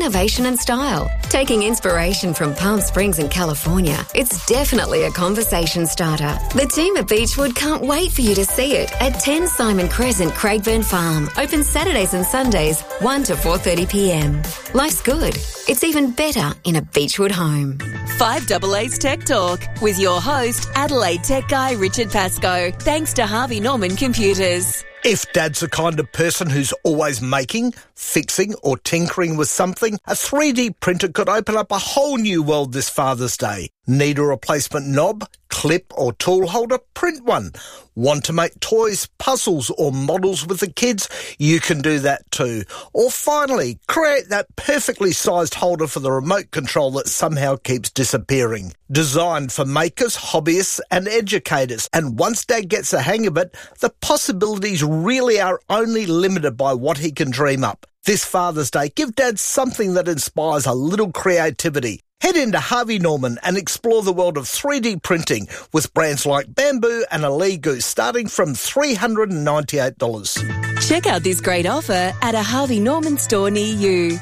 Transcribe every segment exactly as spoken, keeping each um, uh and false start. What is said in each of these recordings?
Innovation and style. Taking inspiration from Palm Springs in California, it's definitely a conversation starter. The team at Beechwood can't wait for you to see it at ten Simon Crescent, Craigburn Farm. Open Saturdays and Sundays, one to four thirty p m. Life's good. It's even better in a Beechwood home. five A A's Tech Talk with your host, Adelaide Tech Guy Richard Pascoe. Thanks to Harvey Norman Computers. If Dad's the kind of person who's always making, fixing or tinkering with something, a three D printer could open up a whole new world this Father's Day. Need a replacement knob, clip or tool holder? Print one. Want to make toys, puzzles or models with the kids? You can do that too. Or finally, create that perfectly sized holder for the remote control that somehow keeps disappearing. Designed for makers, hobbyists and educators. And once Dad gets the hang of it, the possibilities really are only limited by what he can dream up. This Father's Day, give Dad something that inspires a little creativity. Head into Harvey Norman and explore the world of three D printing with brands like Bamboo and Aligu starting from three hundred ninety-eight dollars. Check out this great offer at a Harvey Norman store near you.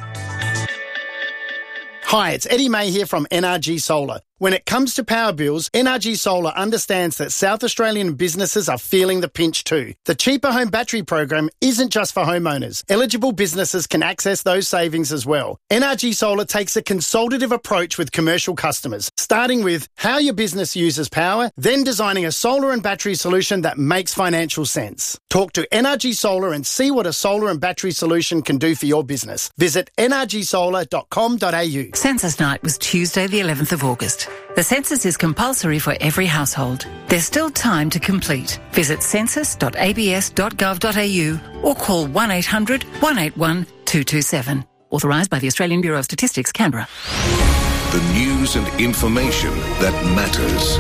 Hi, it's Eddie May here from N R G Solar. When it comes to power bills, N R G Solar understands that South Australian businesses are feeling the pinch too. The Cheaper Home Battery program isn't just for homeowners. Eligible businesses can access those savings as well. N R G Solar takes a consultative approach with commercial customers, starting with how your business uses power, then designing a solar and battery solution that makes financial sense. Talk to N R G Solar and see what a solar and battery solution can do for your business. Visit n r g solar dot com dot a u. Census night was Tuesday the eleventh of August. The census is compulsory for every household. There's still time to complete. Visit census dot a b s dot gov dot a u or call one eight hundred, one eight one, two two seven. Authorised by the Australian Bureau of Statistics, Canberra. The news and information that matters.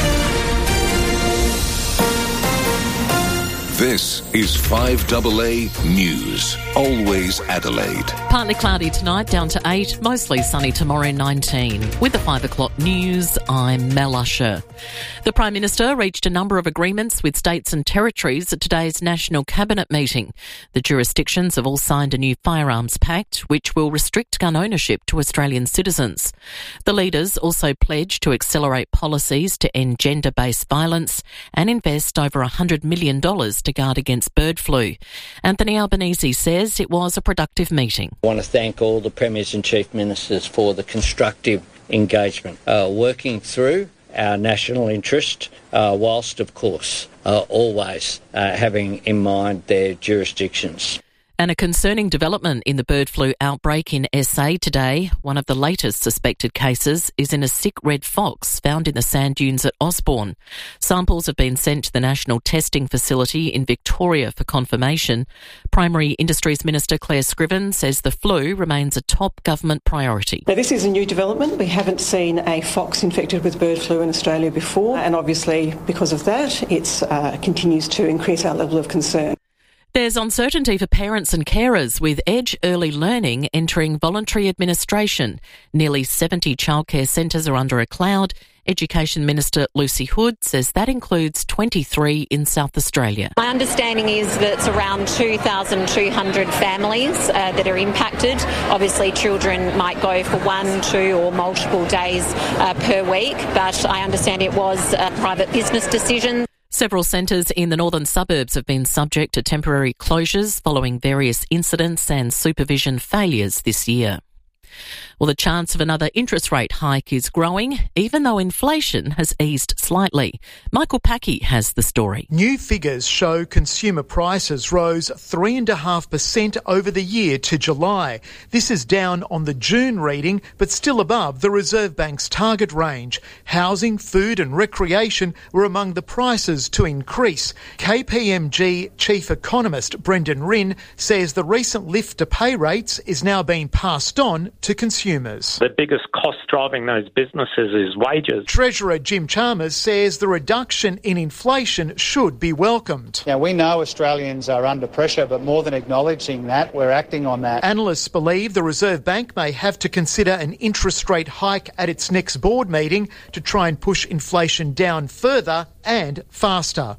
This is five A A News. Always Adelaide. Partly cloudy tonight, down to eight. Mostly sunny tomorrow, nineteen. With the five o'clock news, I'm Mel Usher. The Prime Minister reached a number of agreements with states and territories at today's National Cabinet meeting. The jurisdictions have all signed a new firearms pact, which will restrict gun ownership to Australian citizens. The leaders also pledged to accelerate policies to end gender-based violence and invest over one hundred million dollars to guard against bird flu. Anthony Albanese says it was a productive meeting. I want to thank all the Premiers and Chief Ministers for the constructive engagement, uh, working through our national interest, uh, whilst, of course, uh, always uh, having in mind their jurisdictions. And a concerning development in the bird flu outbreak in S A today. One of the latest suspected cases is in a sick red fox found in the sand dunes at Osborne. Samples have been sent to the National Testing Facility in Victoria for confirmation. Primary Industries Minister Claire Scriven says the flu remains a top government priority. Now, this is a new development. We haven't seen a fox infected with bird flu in Australia before, and obviously because of that, it uh, continues to increase our level of concern. There's uncertainty for parents and carers with Edge Early Learning entering voluntary administration. Nearly seventy childcare centres are under a cloud. Education Minister Lucy Hood says that includes twenty-three in South Australia. My understanding is that it's around two thousand two hundred families uh, that are impacted. Obviously, children might go for one, two or multiple days uh, per week, but I understand it was a private business decision. Several centres in the northern suburbs have been subject to temporary closures following various incidents and supervision failures this year. Well, the chance of another interest rate hike is growing, even though inflation has eased slightly. Michael Packey has the story. New figures show consumer prices rose three point five percent over the year to July. This is down on the June reading, but still above the Reserve Bank's target range. Housing, food and recreation were among the prices to increase. K P M G Chief Economist Brendan Rinn says the recent lift to pay rates is now being passed on to consumers. The biggest cost driving those businesses is wages. Treasurer Jim Chalmers says the reduction in inflation should be welcomed. Now, we know Australians are under pressure, but more than acknowledging that, we're acting on that. Analysts believe the Reserve Bank may have to consider an interest rate hike at its next board meeting to try and push inflation down further and faster.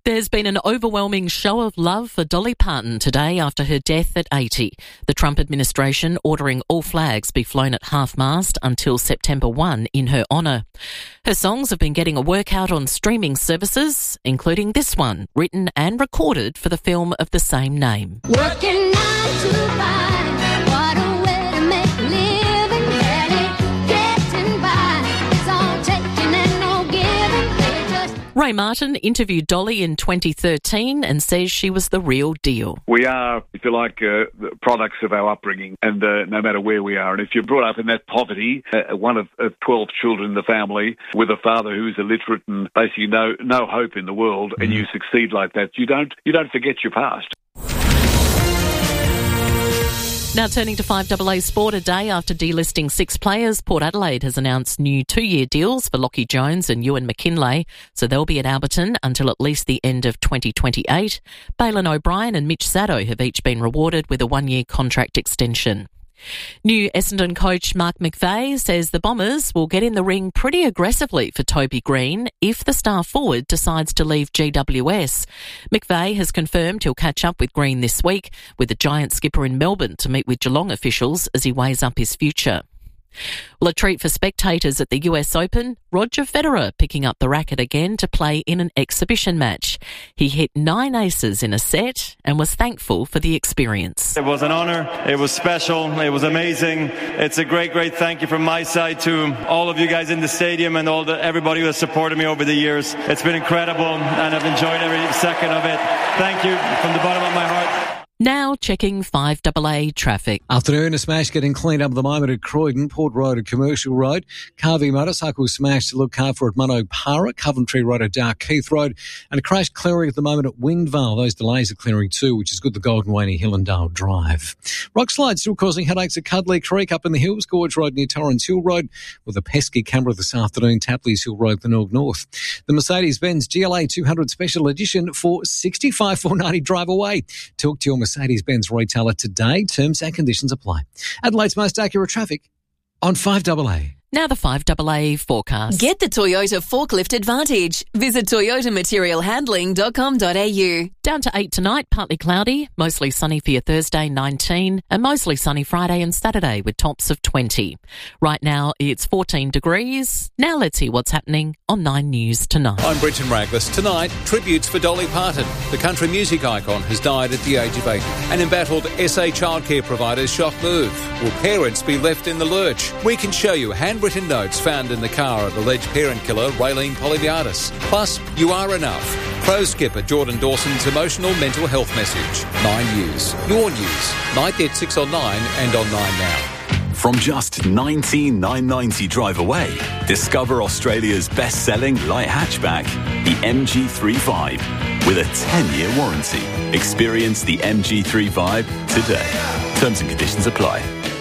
There's been an overwhelming show of love for Dolly Parton today after her death at eighty. The Trump administration ordering all flags be flown at half-mast until September first in her honour. Her songs have been getting a workout on streaming services, including this one, written and recorded for the film of the same name. Working nine to five, what a way to make a living, barely getting by. It's all taking and no giving. They just Ray Martin interviewed Dolly in twenty thirteen and says she was the real deal. We are, if you like, uh, products of our upbringing, and uh, no matter where we are. And if you're brought up in that poverty, uh, one of, of twelve children in the family, with a father who is illiterate and basically no no hope in the world, mm. and you succeed like that, you don't you don't forget your past. Now turning to five A A Sport, a day after delisting six players, Port Adelaide has announced new two-year deals for Lachie Jones and Ewan McKinlay, so they'll be at Alberton until at least the end of twenty twenty-eight. Bailyn O'Brien and Mitch Sado have each been rewarded with a one-year contract extension. New Essendon coach Mark McVeigh says the Bombers will get in the ring pretty aggressively for Toby Green if the star forward decides to leave G W S. McVeigh has confirmed he'll catch up with Green this week, with the Giant skipper in Melbourne to meet with Geelong officials as he weighs up his future. Well, a treat for spectators at the U S Open, Roger Federer picking up the racket again to play in an exhibition match. He hit nine aces in a set and was thankful for the experience. It was an honour, it was special, it was amazing. It's a great, great thank you from my side to all of you guys in the stadium and all the everybody who has supported me over the years. It's been incredible and I've enjoyed every second of it. Thank you from the bottom of my heart. Now checking five A A traffic. Afternoon, a smash getting cleaned up at the moment at Croydon, Port Road and Commercial Road. Carvey motorcycle smash to look out for at Munno Para, Coventry Road at Darkeith Road. And a crash clearing at the moment at Windvale. Those delays are clearing too, which is good, the Golden Waney Hillendale Drive. Rock slides still causing headaches at Cuddly Creek up in the hills, Gorge Road near Torrens Hill Road, with a pesky Canberra this afternoon, Tapley's Hill Road, Glenelg North. The Mercedes-Benz G L A two hundred Special Edition for sixty-five thousand four hundred ninety dollars drive away. Talk to your Mercedes-Benz retailer today. Terms and conditions apply. Adelaide's most accurate traffic on five A A. Now the five A A forecast. Get the Toyota Forklift Advantage. Visit toyota material handling dot com dot a u. Down to eight tonight, partly cloudy, mostly sunny for your Thursday, nineteen, and mostly sunny Friday and Saturday with tops of twenty. Right now, it's fourteen degrees. Now let's see what's happening on Nine News tonight. I'm Brenton Raglas. Tonight, tributes for Dolly Parton. The country music icon has died at the age of eighty. An embattled S A childcare provider's shock move. Will parents be left in the lurch? We can show you handwritten notes found in the car of alleged parent killer Raylene Polybiadis. Plus, you are enough. Pro skipper Jordan Dawson's emotional mental health message. Nine News. Your news. Night at six on Nine and on Nine now. From just nineteen thousand nine hundred ninety dollars drive away, discover Australia's best-selling light hatchback, the M G thirty-five, with a ten-year warranty. Experience the M G thirty-five today. Terms and conditions apply.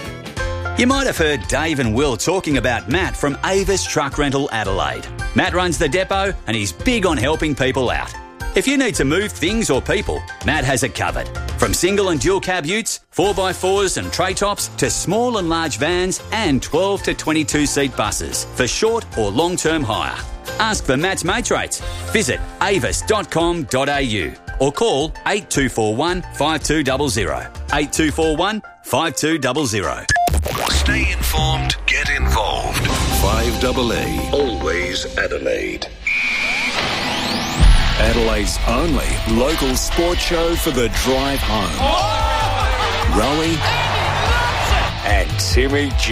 You might have heard Dave and Will talking about Matt from Avis Truck Rental Adelaide. Matt runs the depot and he's big on helping people out. If you need to move things or people, Matt has it covered. From single and dual cab utes, four by fours and tray tops, to small and large vans and twelve to twenty-two seat buses for short or long-term hire. Ask for Matt's mates rates. Visit avis dot com dot a u or call eight two four one, five two zero zero. eight two four one, five two zero zero. Stay informed, get involved. five A A, always Adelaide. Adelaide's only local sports show for the drive home. Oh! Rowie and Timmy G.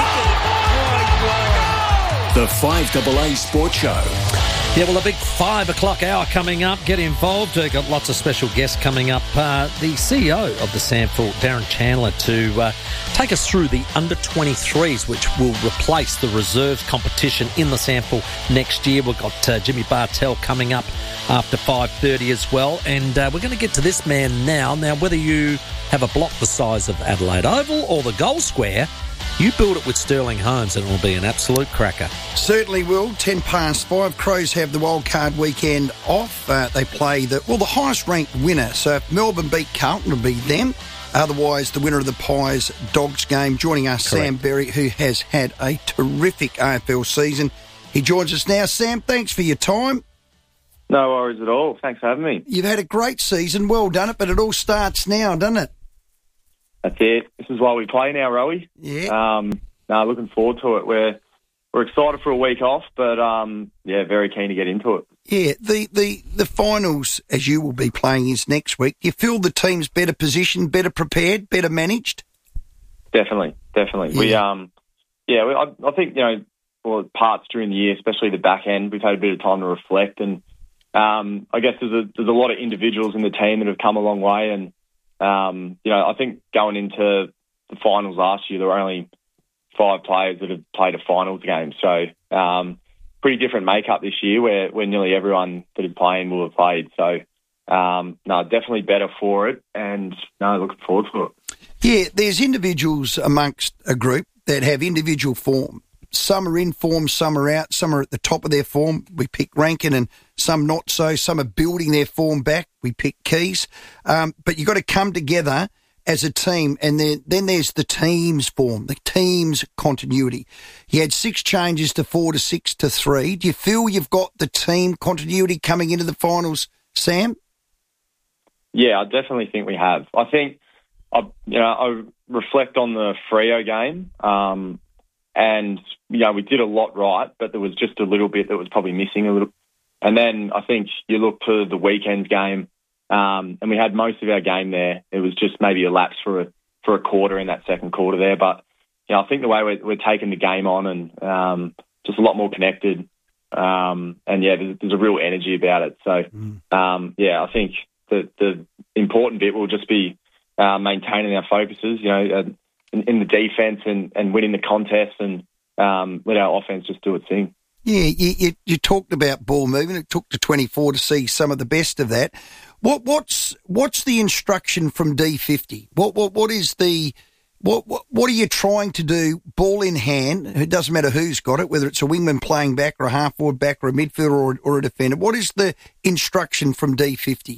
The five A A Sports Show. Yeah, well, a big five o'clock hour coming up. Get involved. We've got lots of special guests coming up. Uh, the C E O of the SANFL, Darren Chandler, to uh, take us through the under twenty-threes, which will replace the reserves competition in the SANFL next year. We've got uh, Jimmy Bartell coming up after five thirty as well. And uh, we're going to get to this man now. Now, whether you have a block the size of Adelaide Oval or the goal square, you build it with Sterling Homes and it'll be an absolute cracker. Certainly will. ten past five. Crows have the wildcard weekend off. Uh, they play the, well, the highest ranked winner. So if Melbourne beat Carlton, it'll be them. Otherwise, the winner of the Pies Dogs game. Joining us, Correct. Sam Berry, who has had a terrific A F L season. He joins us now. Sam, thanks for your time. No worries at all. Thanks for having me. You've had a great season. Well done it, but it all starts now, doesn't it? That's it. This is why we play now, Rowie. Yeah. Um, no, looking forward to it. We're we're excited for a week off, but um, yeah, very keen to get into it. Yeah, the, the, the finals, as you will be playing, is next week. Do you feel the team's better positioned, better prepared, better managed? Definitely, definitely. Yeah. We um, yeah, we, I, I think you know, well, parts during the year, especially the back end, we've had a bit of time to reflect, and um, I guess there's a there's a lot of individuals in the team that have come a long way, and um, you know, I think going into the finals last year, there were only five players that had played a finals game, so um, pretty different makeup this year, where where nearly everyone that is playing will have played. So um, no, definitely better for it, and no, looking forward to it. Yeah, there's individuals amongst a group that have individual form. Some are in form, some are out, some are at the top of their form. We pick Rankin, and some not so. Some are building their form back. We pick Keys. Um, but you've got to come together as a team, and then, then there's the team's form, the team's continuity. You had six changes to four to six to three. Do you feel you've got the team continuity coming into the finals, Sam? Yeah, I definitely think we have. I think, I, you know, I reflect on the Freo game, um, and, you know, we did a lot right, but there was just a little bit that was probably missing a little. And then I think you look to the weekend's game, um, and we had most of our game there. It was just maybe a lapse for a for a quarter in that second quarter there. But, you know, I think the way we're, we're taking the game on, and um, just a lot more connected. Um, and, yeah, there's, there's a real energy about it. So, um, yeah, I think the, the important bit will just be uh, maintaining our focuses, you know, uh, in, in the defence, and, and winning the contest, and um, let our offence just do its thing. Yeah, you, you, you talked about ball movement. It took to twenty-four to see some of the best of that. What what's what's the instruction from D fifty? What what what is the what what what are you trying to do? Ball in hand. It doesn't matter who's got it, whether it's a wingman playing back or a half forward back or a midfielder or, or a defender. What is the instruction from D fifty?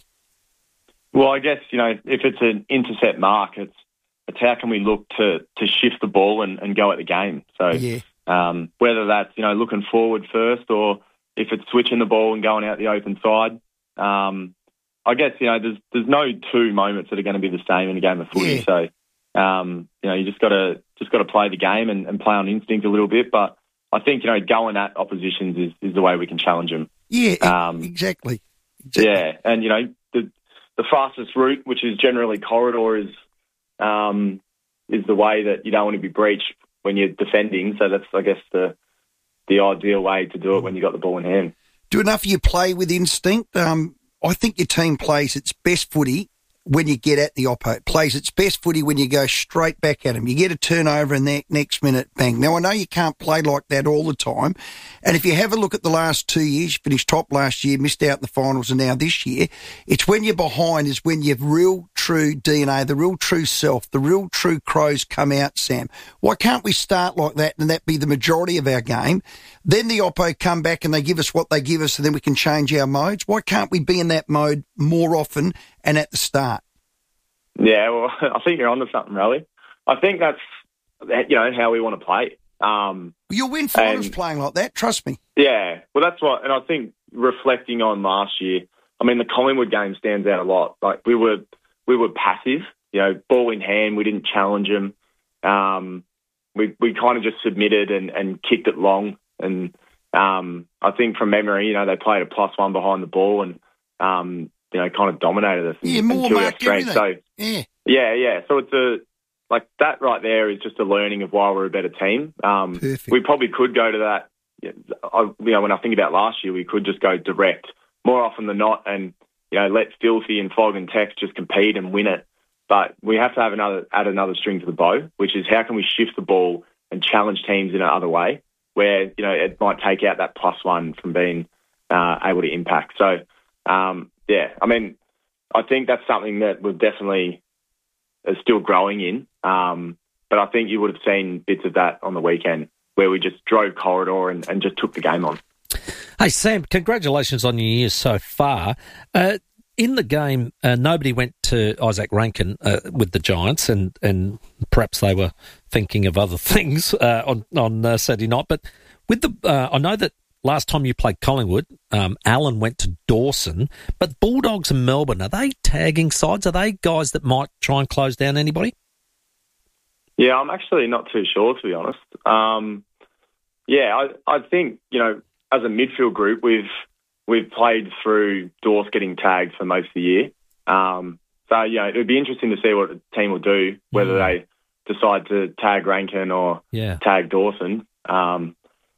Well, I guess, you know, if it's an intercept mark, it's it's how can we look to to shift the ball and, and go at the game. So. Yeah. Um, whether that's, you know, looking forward first, or if it's switching the ball and going out the open side. Um, I guess, you know, there's there's no two moments that are going to be the same in a game of footy. Yeah. So, um, you know, you just got to just got to play the game and, and play on instinct a little bit. But I think, you know, going at oppositions is, is the way we can challenge them. Yeah, um, exactly. exactly. Yeah, and, you know, the the fastest route, which is generally corridor, is um, is the way that you don't want to be breached when you're defending. So that's, I guess, the the ideal way to do it when you got the ball in hand. Do enough of you play with instinct? Um, I think your team plays its best footy when you get at the oppo. It plays its best footy when you go straight back at them. You get a turnover and the next minute, bang. Now, I know you can't play like that all the time. And if you have a look at the last two years, you finished top last year, missed out in the finals, and now this year, it's when you're behind is when your real true D N A, the real true self, the real true Crows come out, Sam. Why can't we start like that and that be the majority of our game? Then the oppo come back and they give us what they give us, and then we can change our modes. Why can't we be in that mode more often and at the start? Yeah, well, I think you're onto something, really. I think that's, you know, how we want to play. Um, You'll win finals and, playing like that, trust me. Yeah, well, that's what, and I think reflecting on last year, I mean, the Collingwood game stands out a lot. Like, we were we were passive, you know, ball in hand, we didn't challenge them. Um, we we kind of just submitted and, and kicked it long. And um, I think from memory, you know, they played a plus one behind the ball and, um, you know, kind of dominated us and, yeah, more and killed our mark strength. So, yeah. yeah, yeah. So it's a, like that right there is just a learning of why we're a better team. Um, Perfect. We probably could go to that, I, you know, when I think about last year, we could just go direct more often than not and, you know, let Filthy and Fog and Tex just compete and win it. But we have to have another add another string to the bow, which is how can we shift the ball and challenge teams in another way where, you know, it might take out that plus one from being uh, able to impact. So, um, yeah, I mean, I think that's something that we're definitely are still growing in. Um, but I think you would have seen bits of that on the weekend where we just drove corridor and, and just took the game on. Hey, Sam, congratulations on your years so far. Uh, in the game, uh, nobody went to Isaac Rankin uh, with the Giants, and, and perhaps they were thinking of other things uh, on, on uh, Saturday night. But with the, uh, I know that last time you played Collingwood, um, Allen went to Dawson, but Bulldogs and Melbourne, are they tagging sides? Are they guys that might try and close down anybody? Yeah, I'm actually not too sure, to be honest. Um, yeah, I, I think, you know, as a midfield group, we've we've played through Dorse getting tagged for most of the year. Um, so, you know, it would be interesting to see what the team will do, whether mm. they decide to tag Rankin or yeah. tag Dawson. Um,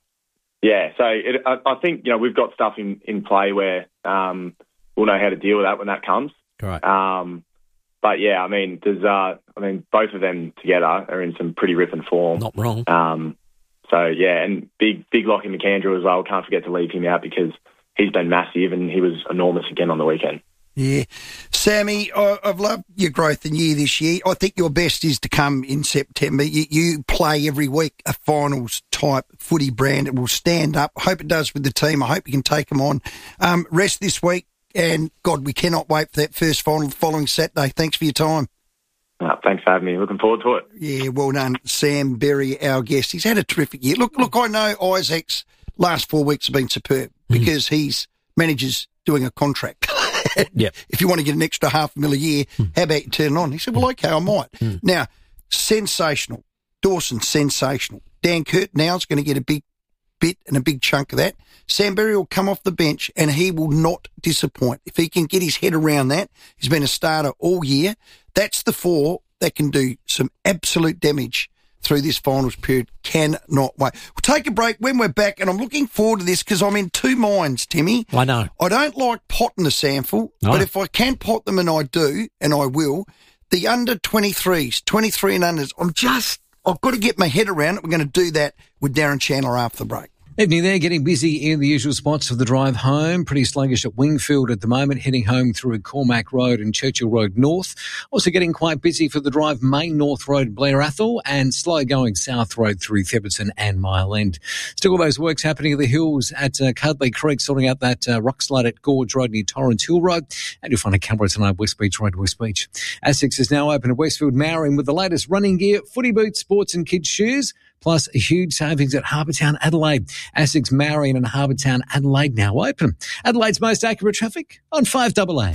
yeah, so it, I, I think, you know, we've got stuff in, in play where um, we'll know how to deal with that when that comes. Right. Um, but, yeah, I mean, there's, uh, I mean, both of them together are in some pretty ripping form. Not wrong. Um, so, yeah, and big, big Lockie McAndrew as well. Can't forget to leave him out because he's been massive and he was enormous again on the weekend. Yeah. Sammy, I, I've loved your growth in year this year. I think your best is to come in September. You, you play every week a finals type footy brand. It will stand up. I hope it does with the team. I hope you can take them on. Um, rest this week. And, God, we cannot wait for that first final the following Saturday. Thanks for your time. Oh, thanks for having me. Looking forward to it. Yeah, well done, Sam Berry, our guest. He's had a terrific year. Look, look, I know Isaac's last four weeks have been superb because mm. he's manager's doing a contract. Yep. If you want to get an extra half a mil a year, mm. how about you turn it on? He said, well, okay, I might. Mm. Now, sensational. Dawson, sensational. Dan Kurt now is going to get a big bit and a big chunk of that. Sam Berry will come off the bench and he will not disappoint. If he can get his head around that, he's been a starter all year. That's the four that can do some absolute damage through this finals period. Cannot wait. We'll take a break when we're back, and I'm looking forward to this because I'm in two minds, Timmy. I know. I don't like potting the sample, no. but if I can pot them, and I do, and I will, the under twenty-threes, twenty-three and unders, I'm just, I've got to get my head around it. We're going to do that with Darren Chandler after the break. Evening there, getting busy in the usual spots of the drive home. Pretty sluggish at Wingfield at the moment, heading home through Cormac Road and Churchill Road North. Also getting quite busy for the drive Main North Road, Blair Athol, and slow going South Road through Theberton and Mile End. Still all those works happening at the hills at uh, Cudley Creek, sorting out that uh, rock slide at Gorge Road near Torrens Hill Road. And you'll find a Canberra tonight, West Beach Road, West Beach. Asics is now open at Westfield Mowring with the latest running gear, footy boots, sports and kids shoes. Plus, huge savings at Harbour Town Adelaide. Asics Marion and Harbour Town Adelaide now open. Adelaide's most accurate traffic on five A A.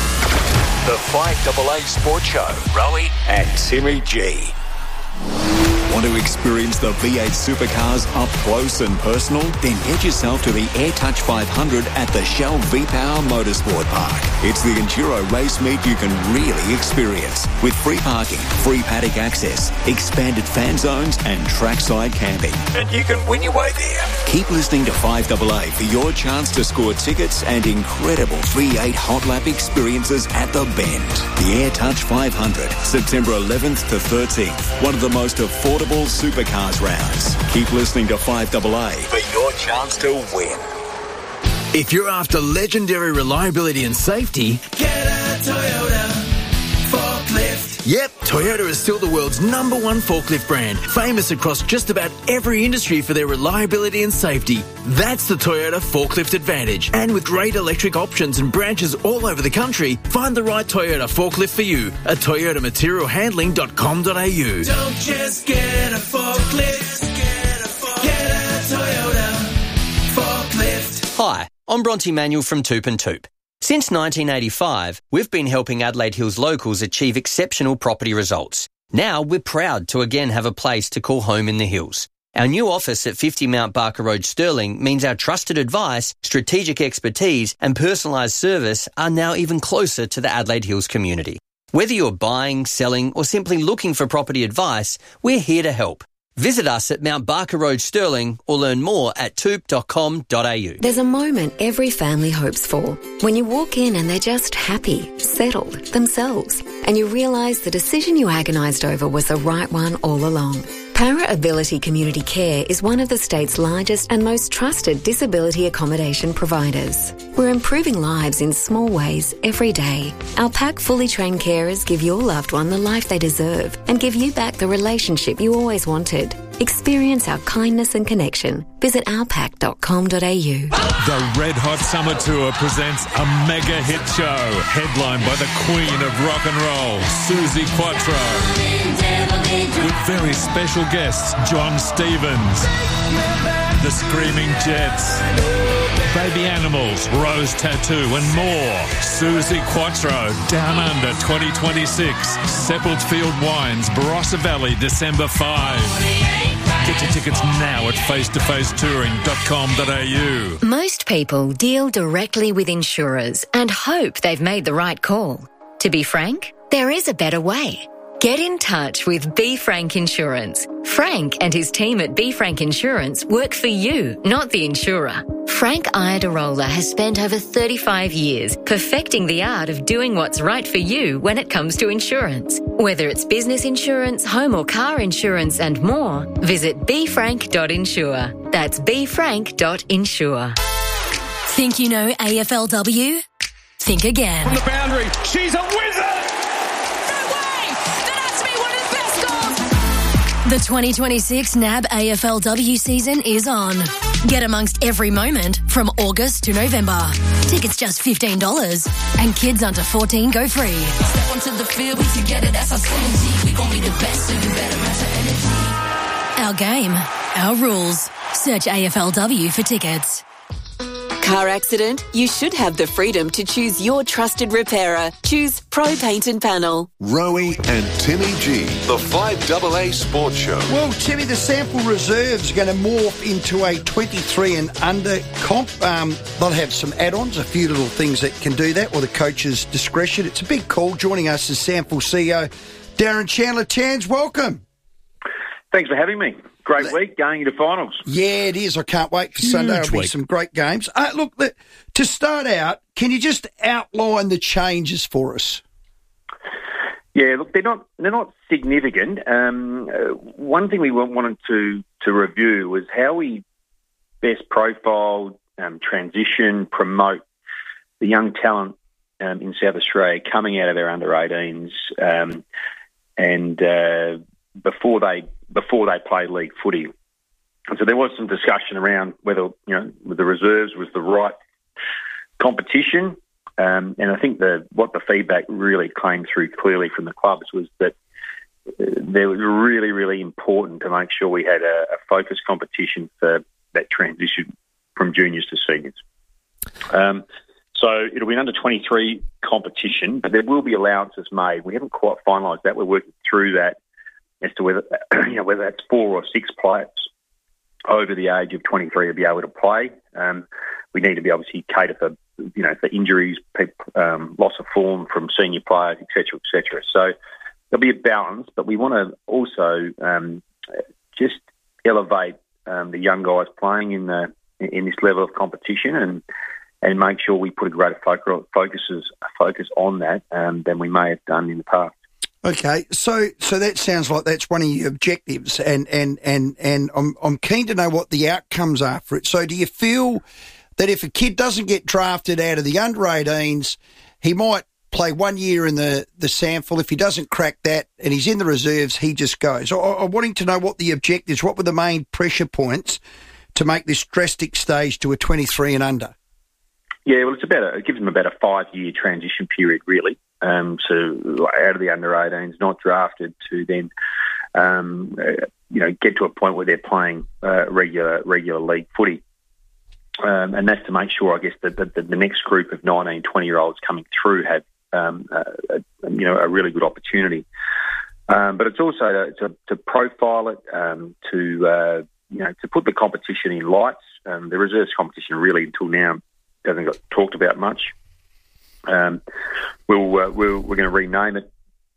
The five A A Sports Show. Rowie and Timmy G. Want to experience the V eight supercars up close and personal? Then head yourself to the AirTouch five hundred at the Shell V-Power Motorsport Park. It's the enduro race meet you can really experience with free parking, free paddock access, expanded fan zones and trackside camping. And you can win your way there. Keep listening to five A A for your chance to score tickets and incredible V eight hot lap experiences at the Bend. The AirTouch five hundred, September eleventh to thirteenth. One of the most affordable supercars rounds. Keep listening to five A A for your chance to win. If you're after legendary reliability and safety, get a Toyota forklift. Yep, Toyota is still the world's number one forklift brand, famous across just about every industry for their reliability and safety. That's the Toyota Forklift Advantage. And with great electric options and branches all over the country, find the right Toyota forklift for you at toyota material handling dot com dot a u. Don't just get a forklift, get a, forklift. Get a Toyota forklift. Hi, I'm Bronte Manuel from Toop and Toop. Since nineteen eighty-five, we've been helping Adelaide Hills locals achieve exceptional property results. Now we're proud to again have a place to call home in the hills. Our new office at fifty Mount Barker Road, Stirling, means our trusted advice, strategic expertise and personalised service are now even closer to the Adelaide Hills community. Whether you're buying, selling or simply looking for property advice, we're here to help. Visit us at Mount Barker Road, Stirling, or learn more at toop dot com dot a u. There's a moment every family hopes for. When you walk in and they're just happy, settled, themselves, and you realise the decision you agonised over was the right one all along. Para Ability Community Care is one of the state's largest and most trusted disability accommodation providers. We're improving lives in small ways every day. Our pack fully trained carers give your loved one the life they deserve and give you back the relationship you always wanted. Experience our kindness and connection. Visit our pack dot com dot a u. The Red Hot Summer Tour presents a mega hit show headlined by the Queen of Rock and Roll, Suzi Quatro, with very special guests John Stevens, The Screaming Jets, Baby Animals, Rose Tattoo and more. Susie Quattro, Down Under twenty twenty-six. Sepulchre Field Wines, Barossa Valley, December fifth. Get your tickets now at face to face touring dot com dot a u. Most people deal directly with insurers and hope they've made the right call. To be frank, there is a better way. Get in touch with B. Frank Insurance. Frank and his team at B. Frank Insurance work for you, not the insurer. Frank Iadarola has spent over thirty-five years perfecting the art of doing what's right for you when it comes to insurance. Whether it's business insurance, home or car insurance and more, visit b frank dot insure. That's b frank dot insure. Think you know A F L W? Think again. From the boundary, she's a wizard! The twenty twenty-six N A B A F L W season is on. Get amongst every moment from August to November. Tickets just fifteen dollars and kids under fourteen go free. Step onto the field, we together, that's our synergy. We gon' be the best, so you better match our energy. Our game, our rules. Search A F L W for tickets. Car accident? You should have the freedom to choose your trusted repairer. Choose Pro Paint and Panel. Rowie and Timmy G, the five double A Sports Show. Well, Timmy, the sample reserves are going to morph into a twenty-three and under comp. Um, they'll have some add-ons, a few little things that can do that, or the coach's discretion. It's a big call. Joining us is Sample C E O Darren Chandler. Chans, welcome. Thanks for having me. Great week, going into finals. Yeah, it is. I can't wait for Sunday. There'll be some great games. Uh, look, the, to start out, can you just outline the changes for us? Yeah, look, they're not they're not significant. Um, uh, one thing we wanted to to review was how we best profile, um, transition, promote the young talent um, in South Australia coming out of their under eighteens, um, and uh, before they. before they play league footy. And so there was some discussion around whether, you know, the reserves was the right competition. Um, and I think the what the feedback really came through clearly from the clubs was that they were really, really important to make sure we had a, a focused competition for that transition from juniors to seniors. Um, so it'll be an under twenty-three competition, but there will be allowances made. We haven't quite finalised that. We're working through that as to whether, you know, whether that's four or six players over the age of twenty-three to be able to play. Um, we need to be obviously cater for, you know, for injuries, um, loss of form from senior players, et cetera, et cetera. So there'll be a balance, but we want to also um, just elevate um, the young guys playing in the in this level of competition and and make sure we put a greater focus focuses focus on that um, than we may have done in the past. Okay, so so that sounds like that's one of your objectives, and and and and I'm I'm keen to know what the outcomes are for it. So, do you feel that if a kid doesn't get drafted out of the under eighteens, he might play one year in the the sample? If he doesn't crack that and he's in the reserves, he just goes. I, I'm wanting to know what the objectives, what were the main pressure points to make this drastic stage to a twenty-three and under? Yeah, well, it's about a, it gives them about a five-year transition period, really. Um, to out of the under eighteens, not drafted, to then um, uh, you know get to a point where they're playing uh, regular regular league footy, um, and that's to make sure, I guess, that the, the, the next group of nineteen, twenty year olds coming through have um, uh, a, you know a really good opportunity. Um, but it's also to, to, to profile it, um, to uh, you know to put the competition in lights. Um, the reserves competition really until now hasn't got talked about much. Um, we'll, uh, we'll, we're going to rename it,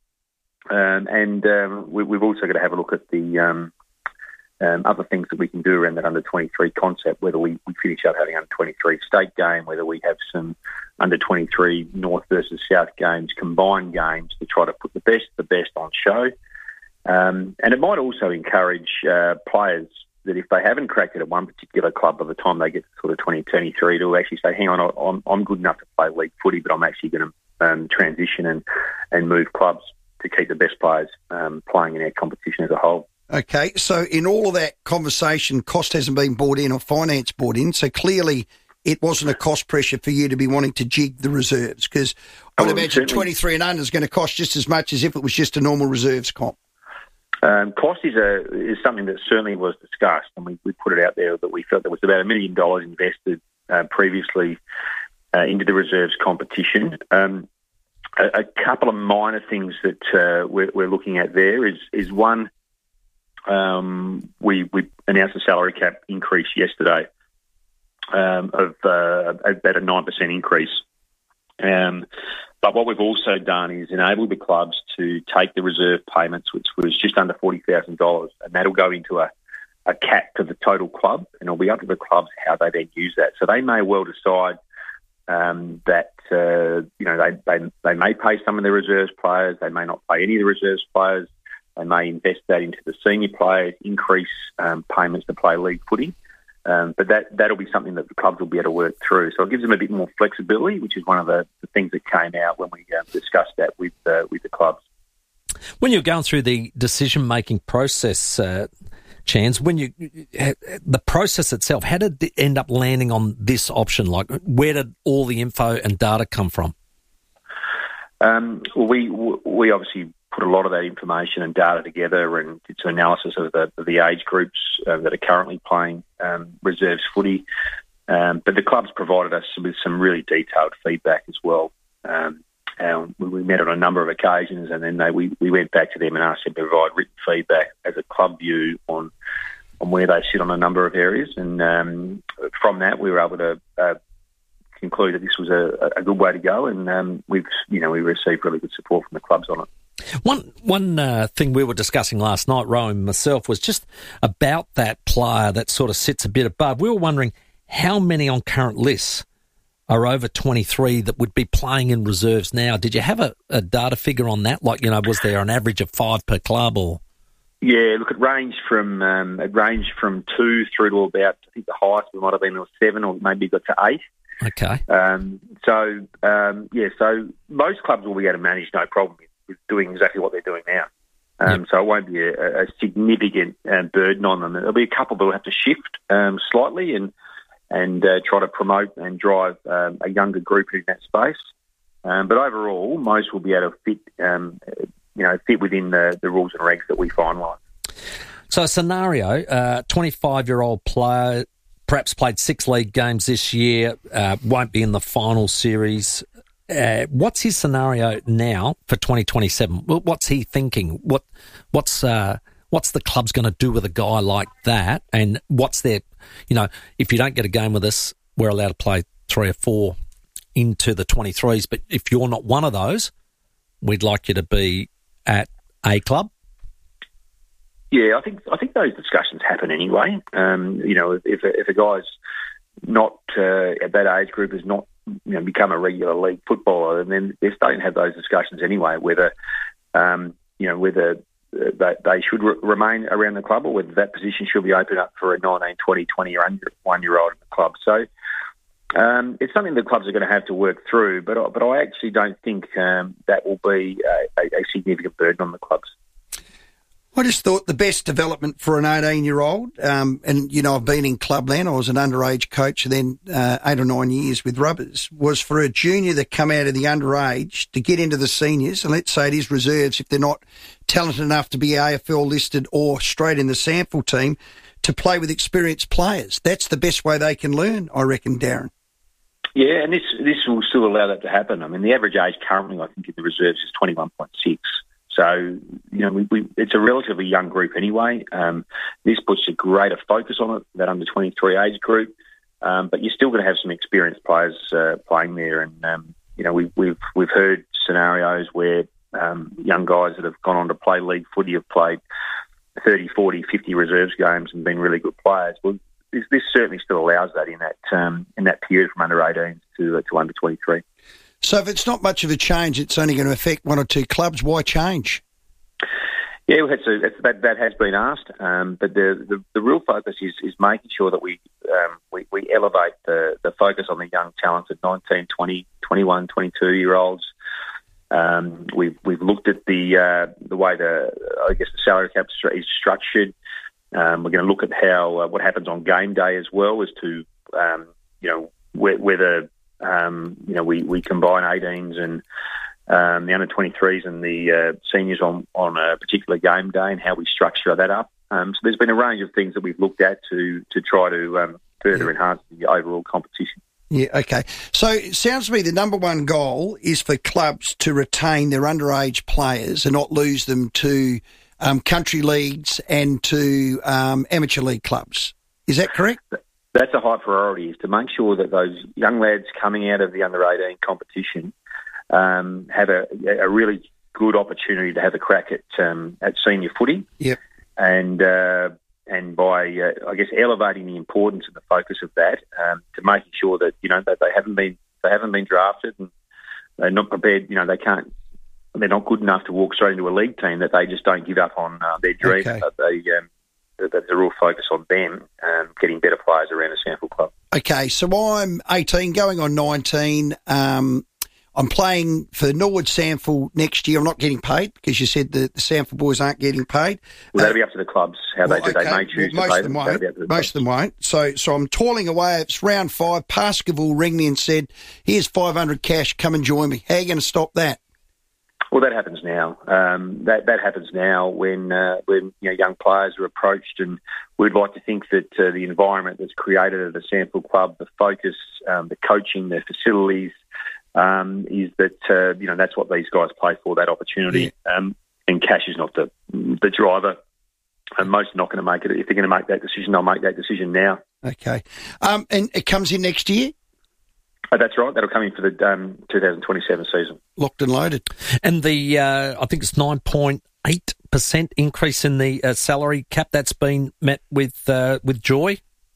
um, and um, we, we've also got to have a look at the um, um, other things that we can do around that under twenty-three concept, whether we, we finish up having under twenty-three state game, whether we have some under twenty-three North versus South games, combined games to try to put the best the best on show. Um, and it might also encourage uh, players that if they haven't cracked it at one particular club by the time they get to sort of twenty twenty-three to actually say, hang on, I'm, I'm good enough to play league footy, but I'm actually going to um, transition and, and move clubs to keep the best players um, playing in our competition as a whole. Okay, so in all of that conversation, cost hasn't been brought in or finance brought in, so clearly it wasn't a cost pressure for you to be wanting to jig the reserves, because I would oh, imagine certainly. twenty-three and under is going to cost just as much as if it was just a normal reserves comp. Um, cost is a is something that certainly was discussed, and we, we put it out there that we felt there was about a million dollars invested uh, previously uh, into the reserves competition. Um, a, a couple of minor things that uh, we're, we're looking at there is is one, um, we we announced a salary cap increase yesterday um, of uh, about a nine percent increase. Um, But what we've also done is enabled the clubs to take the reserve payments, which was just under forty thousand dollars, and that'll go into a, a cap to the total club, and it'll be up to the clubs how they then use that. So they may well decide um, that, uh, you know, they, they they may pay some of the reserves players, they may not pay any of the reserves players, they may invest that into the senior players, increase um, payments to play league footy. Um, but that, that'll be something that the clubs will be able to work through. So it gives them a bit more flexibility, which is one of the, the things that came out when we uh, discussed that with uh, with the clubs. When you're going through the decision-making process, uh, Chans, when you the process itself, how did it end up landing on this option? Like, where did all the info and data come from? Um, well, we we obviously put a lot of that information and data together and did some analysis of the, of the age groups uh, that are currently playing um, reserves footy. Um, but the clubs provided us with some really detailed feedback as well. Um, and we met on a number of occasions, and then they, we, we went back to them and asked them to provide written feedback as a club view on on where they sit on a number of areas. And um, from that, we were able to uh, conclude that this was a, a good way to go, and um, we've you know we received really good support from the clubs on it. One one uh, thing we were discussing last night, Rowan and myself, was just about that player that sort of sits a bit above. We were wondering how many on current lists are over twenty-three that would be playing in reserves now. Did you have a, a data figure on that? Like, you know, was there an average of five per club or? Yeah, look, it ranged from um, it ranged from two through to about, I think the highest we might have been was seven, or maybe got to eight. Okay. Um, so um, yeah, so most clubs will be able to manage no problem with doing exactly what they're doing now. Um, yep. So it won't be a, a significant uh, burden on them. There'll be a couple that will have to shift um, slightly and and uh, try to promote and drive um, a younger group in that space. Um, but overall, most will be able to fit, um, you know, fit within the, the rules and regs that we finalise. So a scenario, uh, twenty-five-year-old player, perhaps played six league games this year, uh, won't be in the final series. Uh, what's his scenario now for twenty twenty-seven? What's he thinking? What, what's uh, what's the club's going to do with a guy like that? And what's their, you know, if you don't get a game with us, we're allowed to play three or four into the twenty-threes. But if you're not one of those, we'd like you to be at a club. Yeah, I think I think those discussions happen anyway. Um, you know, if if a guy's not uh, at that age group is not, you know, become a regular league footballer, and then they're starting to have those discussions anyway, whether um, you know whether they, they should re- remain around the club or whether that position should be opened up for a nineteen, twenty, twenty-one year old in the club. So um, it's something that clubs are going to have to work through, but but I actually don't think um, that will be a, a significant burden on the clubs. I just thought the best development for an eighteen-year-old, um, and, you know, I've been in clubland. I was an underage coach and then uh, eight or nine years with Rubbers, was for a junior that come out of the underage to get into the seniors, and let's say it is reserves if they're not talented enough to be A F L listed or straight in the sample team, to play with experienced players. That's the best way they can learn, I reckon, Darren. Yeah, and this this will still allow that to happen. I mean, the average age currently, I think, in the reserves is twenty-one point six. So, you know, we, we, it's a relatively young group anyway. Um, this puts a greater focus on it, that under twenty-three age group. Um, but you're still going to have some experienced players uh, playing there. And, um, you know, we've, we've, we've heard scenarios where um, young guys that have gone on to play league footy have played thirty, forty, fifty reserves games and been really good players. Well, this, this certainly still allows that in that um, in that period from under eighteen to, uh, to under twenty-three. So if it's not much of a change, it's only going to affect one or two clubs. Why change? Yeah, well, it's a, it's, that that has been asked, um, but the, the the real focus is is making sure that we um, we, we elevate the, the focus on the young talented nineteen, twenty, twenty-one, twenty-two year olds. Um, we've we've looked at the uh, the way the I guess the salary cap is structured. Um, we're going to look at how uh, what happens on game day as well, as to um, you know whether. Um, you know, we, we combine eighteens and um, the under twenty-threes and the uh, seniors on, on a particular game day and how we structure that up. Um, so there's been a range of things that we've looked at to to try to um, further yeah. enhance the overall competition. Yeah, okay. So it sounds to me the number one goal is for clubs to retain their underage players and not lose them to um, country leagues and to um, amateur league clubs. Is that correct? That's a high priority, is to make sure that those young lads coming out of the under eighteen competition um, have a, a really good opportunity to have a crack at um, at senior footy. Yep. And uh, and by uh, I guess elevating the importance and the focus of that um, to making sure that you know that they haven't been they haven't been drafted and they're not prepared. You know they can't they're not good enough to walk straight into a league team. That they just don't give up on uh, their dream. Okay. That they um, that there's a real focus on them um, getting better players around the SANFL club. Okay, so I'm eighteen, going on nineteen. Um, I'm playing for Norwood SANFL next year. I'm not getting paid because you said the, the SANFL boys aren't getting paid. Well, that'll be up to the clubs how well, they do. Okay. They may choose well, to most pay of them. them. Won't. The most of them won't. So, so I'm toiling away. It's round five. Pascaville rang me and said, "Here's five hundred cash. Come and join me." How are you going to stop that? Well, that happens now. Um, that that happens now when uh, when you know, young players are approached, and we'd like to think that uh, the environment that's created at the SANFL club, the focus, um, the coaching, the facilities, um, is that uh, you know that's what these guys play for, that opportunity. Yeah. Um, and cash is not the the driver. And most are not going to make it. If they're going to make that decision, they'll make that decision now. Okay, um, and it comes in next year. Oh, that's right. That'll come in for the um, twenty twenty-seven season. Locked and loaded. And the, uh, I think it's nine point eight percent increase in the uh, salary cap that's been met with uh, with joy?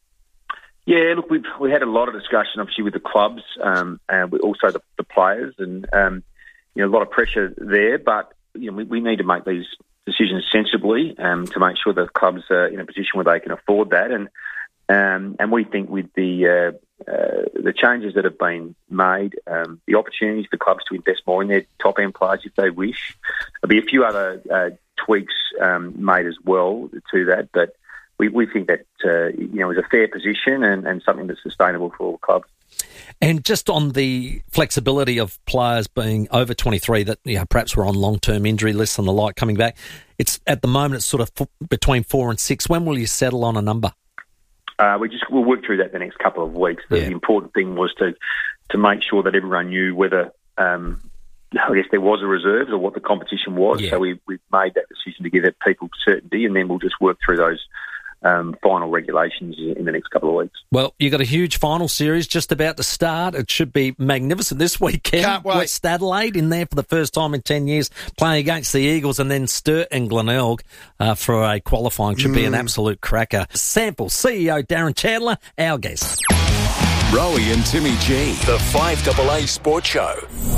Yeah, look, we've we had a lot of discussion, obviously, with the clubs um, and also the, the players, and um, you know, a lot of pressure there. But you know, we, we need to make these decisions sensibly um, to make sure the clubs are in a position where they can afford that. And um, and we think with the uh, uh, the changes that have been made, um, the opportunities for clubs to invest more in their top end players if they wish. There'll be a few other uh, tweaks um, made as well to that, but we, we think that uh, you know is a fair position and, and something that's sustainable for all the clubs. And just on the flexibility of players being over twenty-three that you know, perhaps were on long-term injury lists and the like coming back, it's at the moment it's sort of f- between four and six. When will you settle on a number? Uh, we just we'll work through that the next couple of weeks. The, Yeah. the important thing was to to make sure that everyone knew whether um, I guess there was a reserves or what the competition was. Yeah. So we we made that decision to give people certainty, and then we'll just work through those um, final regulations in the next couple of weeks. Well, you've got a huge final series just about to start. It should be magnificent this weekend. Can't wait. West Adelaide in there for the first time in ten years, playing against the Eagles, and then Sturt and Glenelg uh, for a qualifying. Should be an Mm. absolute cracker. SANFL C E O Darren Chandler, our guest. Rowie and Timmy G, the five A A Sports Show.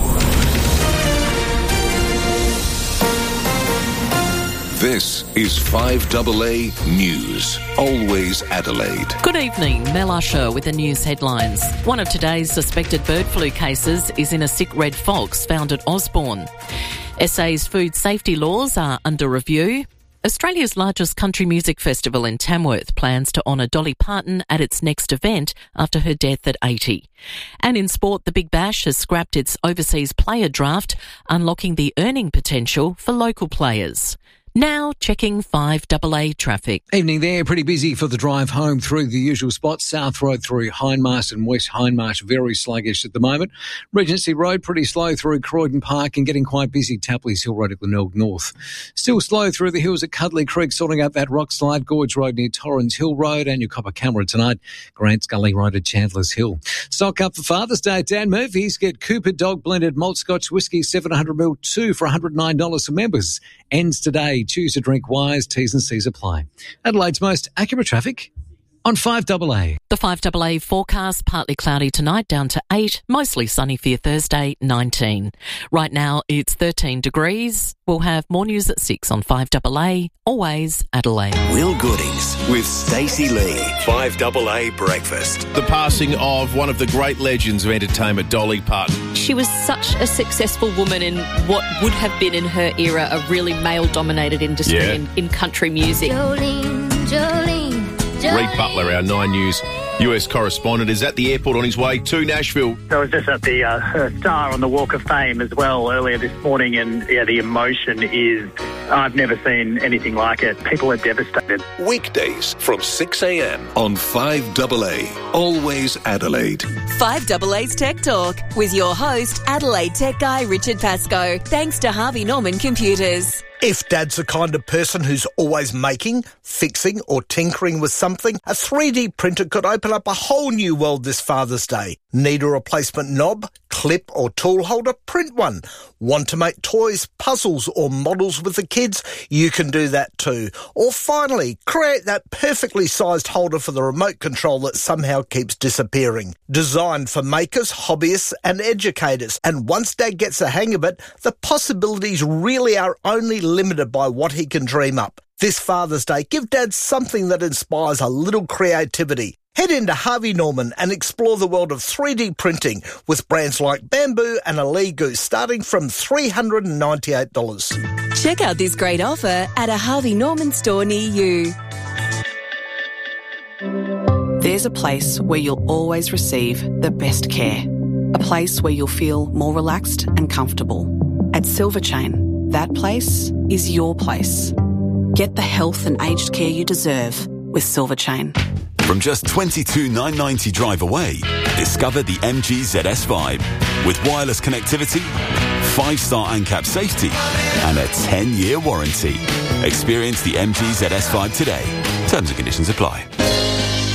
This is five A A News. Always Adelaide. Good evening, Mel Usher with the news headlines. One of today's suspected bird flu cases is in a sick red fox found at Osborne. S A's food safety laws are under review. Australia's largest country music festival in Tamworth plans to honour Dolly Parton at its next event after her death at eighty. And in sport, the Big Bash has scrapped its overseas player draft, unlocking the earning potential for local players. Now checking five A A traffic. Evening there, pretty busy for the drive home through the usual spots. South Road through Hindmarsh and West Hindmarsh, very sluggish at the moment. Regency Road, pretty slow through Croydon Park and getting quite busy. Tapley's Hill Road at Glenelg North. Still slow through the hills at Cuddly Creek, sorting out that rock slide. Gorge Road near Torrens Hill Road and your Copper Camera tonight. Grants Gully Road at Chandler's Hill. Stock up for Father's Day at Dan Murphy's. Get Cooper Dog Blended Malt Scotch Whisky seven hundred milliliters two for one hundred nine dollars for members. Ends today. Choose to drink wise. T's and C's apply. Adelaide's most accurate traffic on five A A. The five A A forecast, partly cloudy tonight, down to eight, mostly sunny for your Thursday, nineteen. Right now it's thirteen degrees. We'll have more news at six on five A A, always Adelaide. Will Goodings with Stacey Lee. five A A Breakfast. The passing of one of the great legends of entertainment, Dolly Parton. She was such a successful woman in what would have been in her era a really male-dominated industry Yeah. in, in country music. Jolene, Jolene, Jolene. Reed Butler, our Nine News U S correspondent is at the airport on his way to Nashville. I was just at the uh, Star on the Walk of Fame as well earlier this morning, and yeah, the emotion is, I've never seen anything like it. People are devastated. Weekdays from six a.m. on five A A. Always Adelaide. five A A's Tech Talk with your host, Adelaide tech guy Richard Pascoe. Thanks to Harvey Norman Computers. If Dad's the kind of person who's always making, fixing or tinkering with something, a three D printer could open up a whole new world this Father's Day. Need a replacement knob, clip or tool holder? Print one. Want to make toys, puzzles or models with the kids? You can do that too. Or finally, create that perfectly sized holder for the remote control that somehow keeps disappearing. Designed for makers, hobbyists and educators. And once Dad gets the hang of it, the possibilities really are only limited by what he can dream up. This Father's Day, give Dad something that inspires a little creativity. Head into Harvey Norman and explore the world of three D printing with brands like Bamboo and Aligu starting from three hundred ninety-eight dollars. Check out this great offer at a Harvey Norman store near you. There's a place where you'll always receive the best care. A place where you'll feel more relaxed and comfortable. At Silverchain, that place is your place. Get the health and aged care you deserve with Silverchain. From just twenty-two thousand nine hundred ninety dollars drive away, discover the M G Z S five with wireless connectivity, five-star ANCAP safety and a ten-year warranty. Experience the M G Z S five today. Terms and conditions apply.